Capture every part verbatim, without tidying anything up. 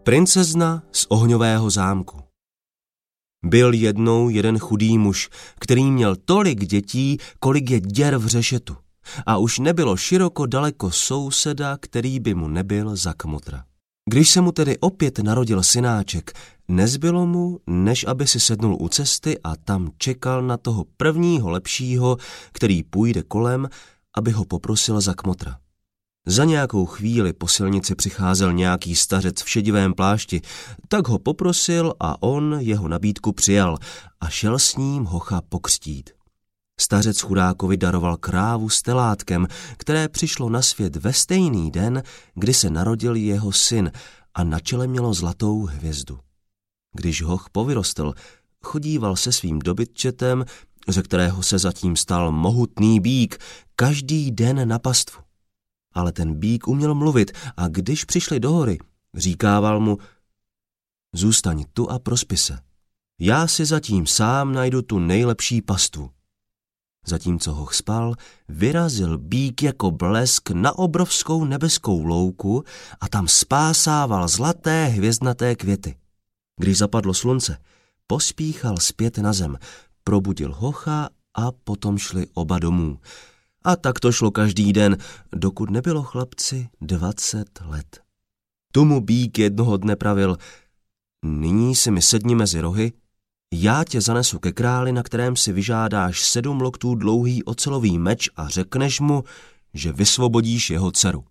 Princezna z ohňového zámku. Byl jednou jeden chudý muž, který měl tolik dětí, kolik je děr v řešetu. A už nebylo široko daleko souseda, který by mu nebyl za kmotra. Když se mu tedy opět narodil synáček, nezbylo mu, než aby si sednul u cesty a tam čekal na toho prvního lepšího, který půjde kolem, aby ho poprosil za kmotra. Za nějakou chvíli po silnici přicházel nějaký stařec v šedivém plášti, tak ho poprosil a on jeho nabídku přijal a šel s ním hocha pokřtít. Stařec chudákovi daroval krávu s telátkem, které přišlo na svět ve stejný den, kdy se narodil jeho syn a na čele mělo zlatou hvězdu. Když hoch povyrostl, chodíval se svým dobytčetem, ze kterého se zatím stal mohutný býk, každý den na pastvu. Ale ten býk uměl mluvit a když přišli do hory, říkával mu: zůstaň tu a prospi se. Já si zatím sám najdu tu nejlepší pastvu. Zatímco hoch spal, vyrazil býk jako blesk na obrovskou nebeskou louku a tam spásával zlaté hvězdnaté květy. Když zapadlo slunce, pospíchal zpět na zem, probudil hocha a potom šli oba domů. A tak to šlo každý den, dokud nebylo chlapci dvacet let. Tomu býk jednoho dne pravil: nyní si mi sedni mezi rohy, já tě zanesu ke králi, na kterém si vyžádáš sedm loktů dlouhý ocelový meč a řekneš mu, že vysvobodíš jeho dceru.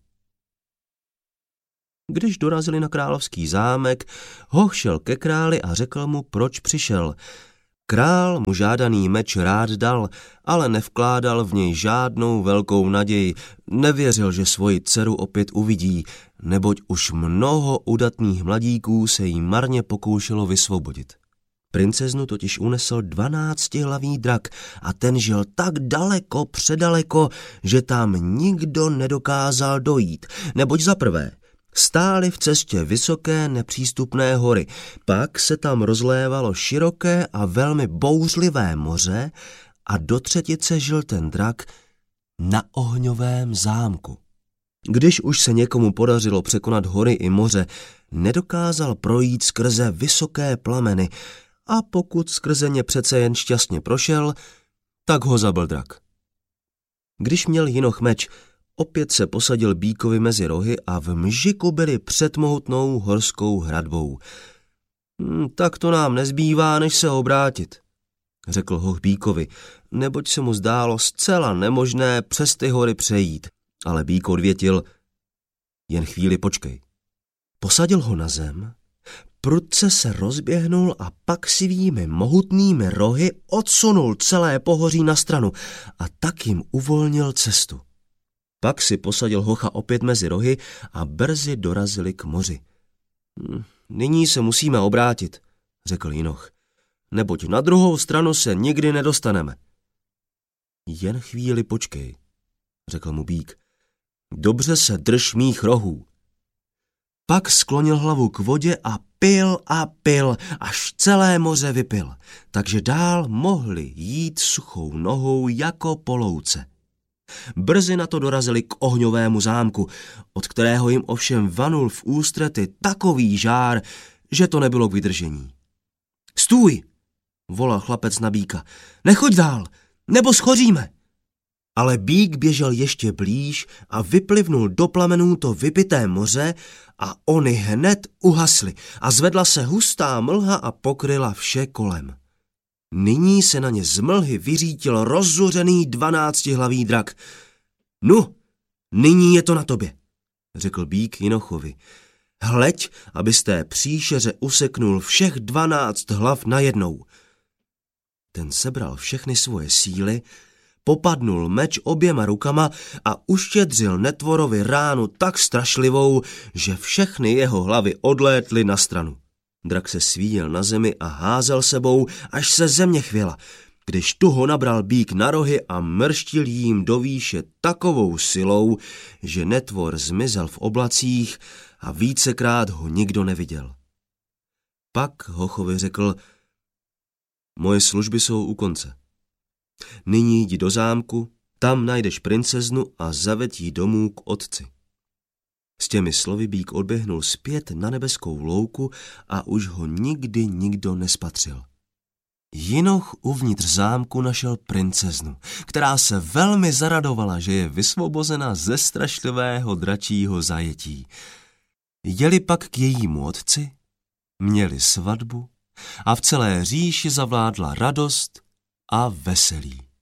Když dorazili na královský zámek, hoch šel ke králi a řekl mu, proč přišel. Král mu žádaný meč rád dal, ale nevkládal v něj žádnou velkou naději, nevěřil, že svoji dceru opět uvidí, neboť už mnoho udatných mladíků se jí marně pokoušelo vysvobodit. Princeznu totiž unesl dvanáctihlavý drak a ten žil tak daleko předaleko, že tam nikdo nedokázal dojít, neboť zaprvé stály v cestě vysoké nepřístupné hory, pak se tam rozlévalo široké a velmi bouřlivé moře a do třetice žil ten drak na ohňovém zámku. Když už se někomu podařilo překonat hory i moře, nedokázal projít skrze vysoké plameny a pokud skrze ně přece jen šťastně prošel, tak ho zabil drak. Když měl jinoch meč, opět se posadil býkovi mezi rohy a v mžiku byli před mohutnou horskou hradbou. Hm, tak to nám nezbývá, než se obrátit, řekl hoch býkovi, neboť se mu zdálo zcela nemožné přes ty hory přejít. Ale býk odvětil: jen chvíli počkej. Posadil ho na zem, prudce se rozběhnul a pak svými mohutnými rohy odsunul celé pohoří na stranu a tak jim uvolnil cestu. Pak si posadil hocha opět mezi rohy a brzy dorazili k moři. Hm, nyní se musíme obrátit, řekl jinoch, neboť na druhou stranu se nikdy nedostaneme. Jen chvíli počkej, řekl mu býk. Dobře se drž mých rohů. Pak sklonil hlavu k vodě a pil a pil, až celé moře vypil, takže dál mohli jít suchou nohou jako po louce. Brzy na to dorazili k ohňovému zámku, od kterého jim ovšem vanul v ústrety takový žár, že to nebylo k vydržení. Stůj, volal chlapec na býka, nechoď dál, nebo schoříme. Ale býk běžel ještě blíž a vyplivnul do plamenů to vypité moře a oni hned uhasly a zvedla se hustá mlha a pokryla vše kolem. Nyní se na ně z mlhy vyřítil rozzuřený dvanáctihlavý drak. Nu, nyní je to na tobě, řekl býk jinochovi. Hleď, aby z té příšeře useknul všech dvanáct hlav najednou. Ten sebral všechny svoje síly, popadnul meč oběma rukama a uštědřil netvorovi ránu tak strašlivou, že všechny jeho hlavy odlétly na stranu. Drak se svíjel na zemi a házel sebou, až se země chvěla, když tu ho nabral býk na rohy a mrštil jím do výše takovou silou, že netvor zmizel v oblacích a vícekrát ho nikdo neviděl. Pak hochovi řekl: moje služby jsou u konce. Nyní jdi do zámku, tam najdeš princeznu a zaveď ji domů k otci. S těmi slovy býk odběhnul zpět na nebeskou louku a už ho nikdy nikdo nespatřil. Jinoch uvnitř zámku našel princeznu, která se velmi zaradovala, že je vysvobozena ze strašlivého dračího zajetí. Jeli pak k jejímu otci, měli svatbu a v celé říši zavládla radost a veselí.